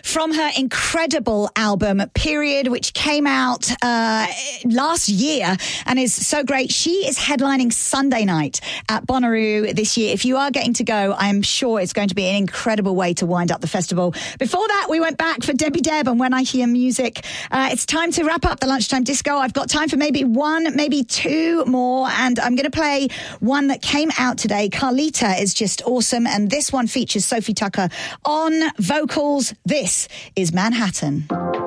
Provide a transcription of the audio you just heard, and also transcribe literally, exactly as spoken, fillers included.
from her incredible album, Period, which came out uh, last year and is so great. She is headlining Sunday night at Bonnaroo this year. If you are getting to go, I'm sure it's going to be an incredible way to wind up the festival. Before that, we went back for Debbie Deb and When I Hear Music. Uh, it's time to wrap up the Lunchtime Disco. I've got time for maybe one, maybe two more, and I'm going to play one that came out today. Carlita is just awesome, and this one features Sophie Tucker on vocals. This is Manhattan.